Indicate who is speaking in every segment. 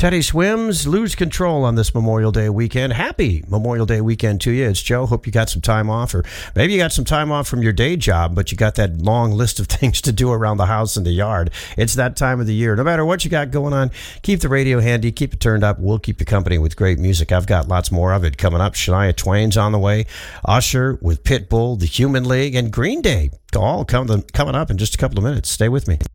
Speaker 1: Teddy Swims, Lose Control on this Memorial Day weekend. Happy Memorial Day weekend to you. It's Joe. Hope you got some time off, or maybe you got some time off from your day job, but you got that long list of things to do around the house and the yard. It's that time of the year. No matter what you got going on, keep the radio handy, keep it turned up. We'll keep you company with great music. I've got lots more of it coming up. Shania Twain's on the way. Usher with Pitbull, The Human League, and Green Day. All coming up in just a couple of minutes. Stay with me.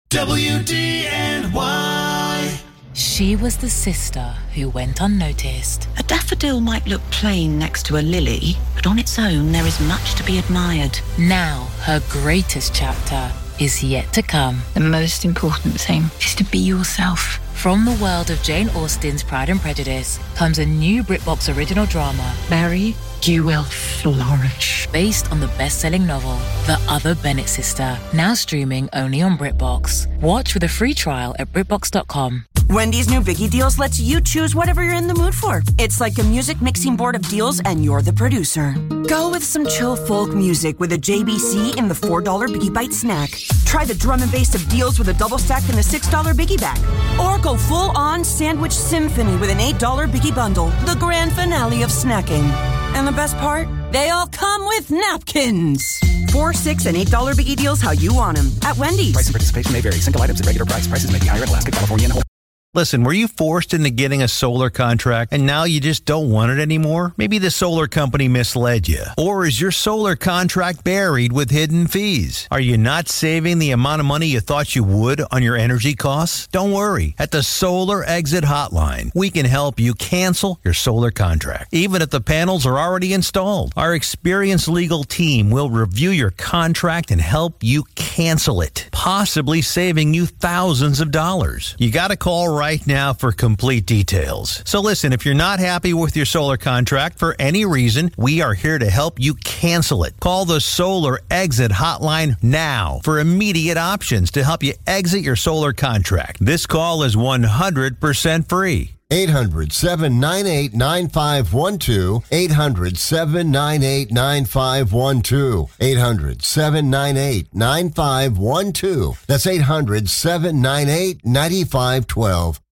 Speaker 2: WDNY.
Speaker 3: She was the sister who went unnoticed.
Speaker 4: A daffodil might look plain next to a lily, but on its own there is much to be admired.
Speaker 3: Now her greatest chapter is yet to come.
Speaker 5: The most important thing is to be yourself.
Speaker 3: From the world of Jane Austen's Pride and Prejudice comes a new BritBox original drama,
Speaker 5: Mary, you will flourish.
Speaker 3: based on the best-selling novel, The Other Bennett Sister, now streaming only on BritBox. Watch with a free trial at BritBox.com.
Speaker 6: Wendy's new Biggie Deals lets you choose whatever you're in the mood for. It's like a music mixing board of deals, and you're the producer. Go with some chill folk music with a JBC in the $4 Biggie Bite snack. Try the drum and bass of deals with a double stack in the $6 Biggie bag. Or go full-on sandwich symphony with an $8 Biggie bundle, the grand finale of snacking. And the best part? They all come with napkins. $4, $6, and $8 Biggie Deals how you want them at Wendy's.
Speaker 7: Price and participation may vary. Single items at regular price. Prices may be higher in Alaska, California, and Hawaii.
Speaker 8: Listen, were you forced into getting a solar contract and now you just don't want it anymore? Maybe the solar company misled you. Or is your solar contract buried with hidden fees? Are you not saving the amount of money you thought you would on your energy costs? Don't worry. At the Solar Exit Hotline, we can help you cancel your solar contract, even if the panels are already installed. Our experienced legal team will review your contract and help you cancel it, possibly saving you thousands of dollars. You got to call right now for complete details. So listen, if you're not happy with your solar contract for any reason, we are here to help you cancel it. Call the Solar Exit Hotline now for immediate options to help you exit your solar contract. This call is 100% free.
Speaker 9: 800-798-9512. 800-798-9512. 800-798-9512. That's 800-798-9512.